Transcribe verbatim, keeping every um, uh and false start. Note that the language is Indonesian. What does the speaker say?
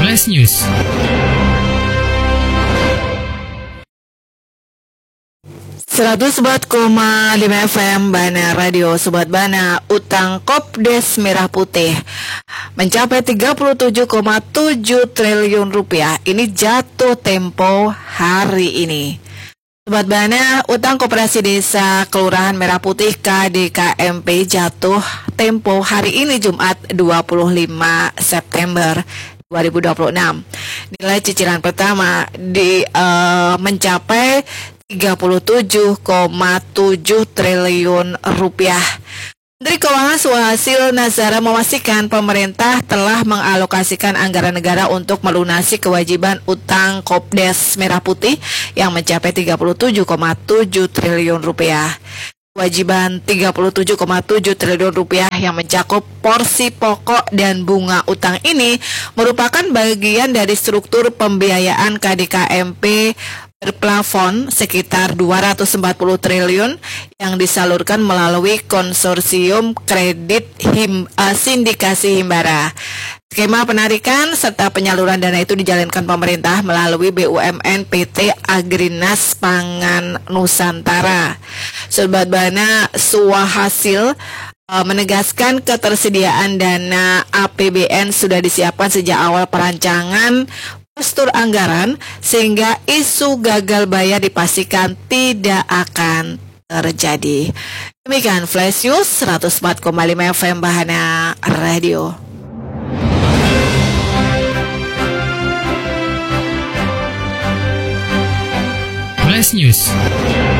Flash News. seratus empat koma lima F M Bana Radio. Sobat Bana, utang Kopdes Merah Putih mencapai tiga puluh tujuh koma tujuh triliun rupiah. Ini jatuh tempo hari ini. Sobat Bana, utang Koperasi Desa Kelurahan Merah Putih K D K M P jatuh tempo hari ini Jumat dua puluh lima September dua ribu dua puluh enam. Nilai cicilan pertama di uh, mencapai tiga puluh tujuh koma tujuh triliun rupiah. Menteri Keuangan Suhasil Nazara memastikan pemerintah telah mengalokasikan anggaran negara untuk melunasi kewajiban utang Kopdes Merah Putih yang mencapai tiga puluh tujuh koma tujuh triliun rupiah. Kewajiban tiga puluh tujuh koma tujuh triliun rupiah yang mencakup porsi pokok dan bunga utang ini merupakan bagian dari struktur pembiayaan K D K M P berplafon sekitar dua ratus empat puluh triliun yang disalurkan melalui konsorsium kredit him, uh, sindikasi Himbara. Skema penarikan serta penyaluran dana itu dijalankan pemerintah melalui B U M N P T Agrinas Pangan Nusantara. Sobat Bana, Suhasil uh, menegaskan ketersediaan dana A P B N sudah disiapkan sejak awal perancangan postur anggaran sehingga isu gagal bayar dipastikan tidak akan terjadi. Demikian Flash News seratus empat koma lima F M Bahana Radio. Flash News.